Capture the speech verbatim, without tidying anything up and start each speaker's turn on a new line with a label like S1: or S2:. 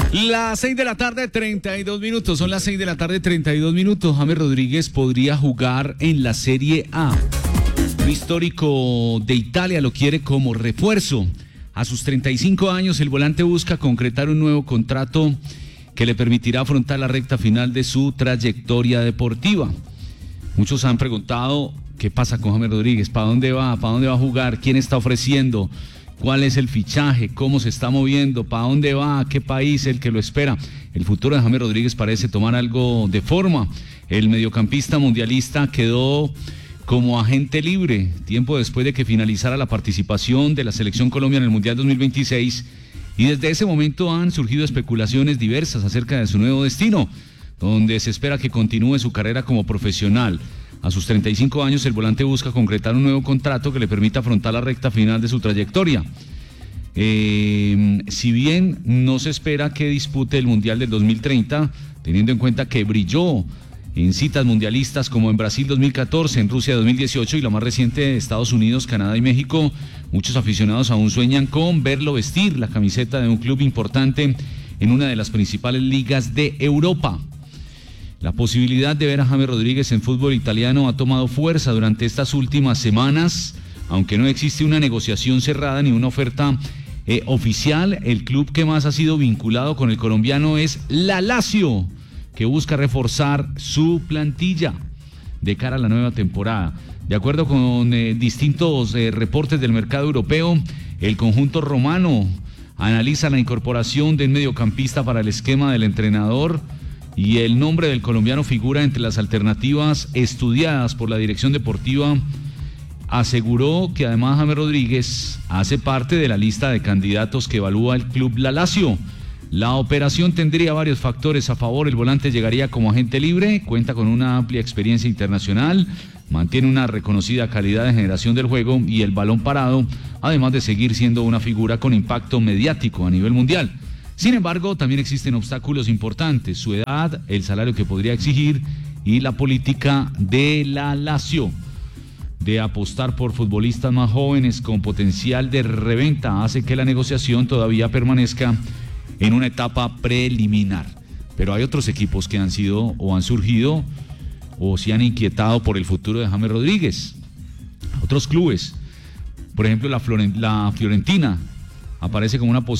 S1: Las seis de la tarde, treinta y dos minutos. Son las seis de la tarde, treinta y dos minutos. James Rodríguez podría jugar en la Serie A. Un histórico de Italia lo quiere como refuerzo. A sus treinta y cinco años, el volante busca concretar un nuevo contrato que le permitirá afrontar la recta final de su trayectoria deportiva. Muchos han preguntado qué pasa con James Rodríguez, para dónde va, para dónde va a jugar, quién está ofreciendo, cuál es el fichaje, cómo se está moviendo, para dónde va, a qué país el que lo espera. El futuro de James Rodríguez parece tomar algo de forma. El mediocampista mundialista quedó como agente libre tiempo después de que finalizara la participación de la Selección Colombia en el Mundial dos mil veintiséis, y desde ese momento han surgido especulaciones diversas acerca de su nuevo destino, donde se espera que continúe su carrera como profesional. A sus treinta y cinco años, el volante busca concretar un nuevo contrato que le permita afrontar la recta final de su trayectoria. Eh, si bien no se espera que dispute el Mundial del dos mil treinta, teniendo en cuenta que brilló en citas mundialistas como en Brasil dos mil catorce, en Rusia dos mil dieciocho y la más reciente de Estados Unidos, Canadá y México, muchos aficionados aún sueñan con verlo vestir la camiseta de un club importante en una de las principales ligas de Europa. La posibilidad de ver a James Rodríguez en fútbol italiano ha tomado fuerza durante estas últimas semanas, aunque no existe una negociación cerrada ni una oferta eh, oficial. El club que más ha sido vinculado con el colombiano es la Lazio, que busca reforzar su plantilla de cara a la nueva temporada. De acuerdo con eh, distintos eh, reportes del mercado europeo, el conjunto romano analiza la incorporación de un mediocampista para el esquema del entrenador, y el nombre del colombiano figura entre las alternativas estudiadas por la dirección deportiva. Aseguró que además James Rodríguez hace parte de la lista de candidatos que evalúa el club La Lazio. La operación tendría varios factores a favor. El volante llegaría como agente libre, cuenta con una amplia experiencia internacional, mantiene una reconocida calidad de generación del juego y el balón parado, además de seguir siendo una figura con impacto mediático a nivel mundial. Sin embargo, también existen obstáculos importantes: su edad, el salario que podría exigir y la política de la Lazio de apostar por futbolistas más jóvenes con potencial de reventa hace que la negociación todavía permanezca en una etapa preliminar. Pero hay otros equipos que han sido o han surgido o se han inquietado por el futuro de James Rodríguez. Otros clubes, por ejemplo la, Floren- la Fiorentina, aparece como una posibilidad